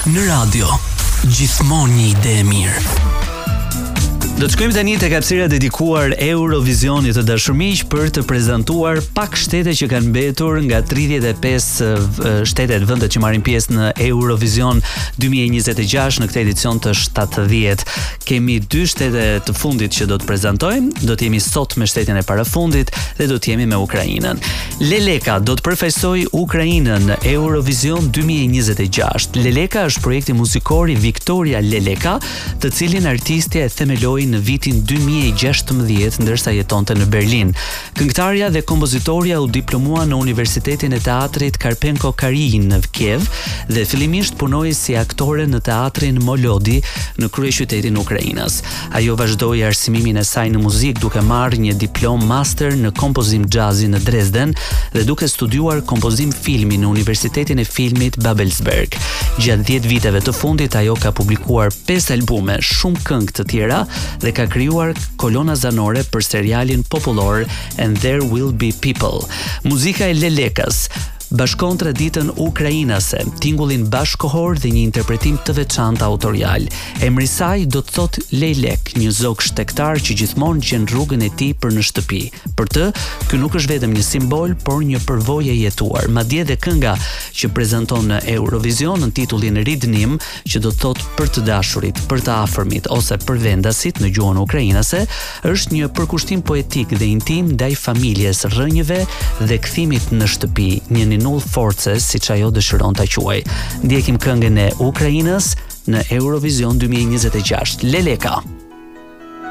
Në radio, gjithmonë një ide e mirë. Do të shkojmë tani tek hapësira dedikuar Eurovisionit të dashur miq për të prezantuar pak shtete që kanë mbetur nga 35 shtetet vendet që marrin pjesë në Eurovision 2026 në këtë edicion të 70. Kemi 2 shtete të fundit që do të prezantojmë, do të jemi sot me shtetin e parafundit dhe do të jemi me Ukrainën. Leleka do të përfaqësojë Ukrainën në Eurovision 2026. Leleka është projekti muzikor i Victoria Leleka, të cilin artistja e themeloi në vitin 2016 ndërsa jetonte në Berlin. Këngëtarja dhe kompozitorja u diplomua në Universitetin e Teatrit Karpenko-Karij në Kiev dhe fillimisht punoi si aktore në teatrin Molodi në kryeqytetin e Ukrainës. Ajo vazhdoi arsimimin e saj në muzikë duke marrë një diplom master në kompozim jazzi në Dresden dhe duke studiuar kompozim filmi në Universitetin e Filmit Babelsberg. Gjatë 10 viteve të fundit ajo ka publikuar 5 albume, shumë këngë të tjera dhe ka krijuar kolona zanore për serialin popullor And There Will Be People. Muzika e Lelekës bashkon traditën ukrainase, tingullin bashkohor dhe një interpretim të veçantë autorial. Emri i saj do të thotë Lejlek, një zog shtektar që gjithmonë gjen rrugën e tij për në shtëpi. Për të, ky nuk është vetëm një simbol, por një përvojë e jetuar. Madje edhe kënga që prezanton në Eurovision në titullin Ridnim, që do të thotë për të dashurit, për të afërmit ose për vendasit në gjuhën ukrainase, është një përkushtim poetik dhe intim ndaj familjes, rrënjëve dhe kthimit në shtëpi, një null force, siç ajo dëshiron ta quaj. Ndjekim këngën e Ukrainës në Eurovision 2026. Leleka.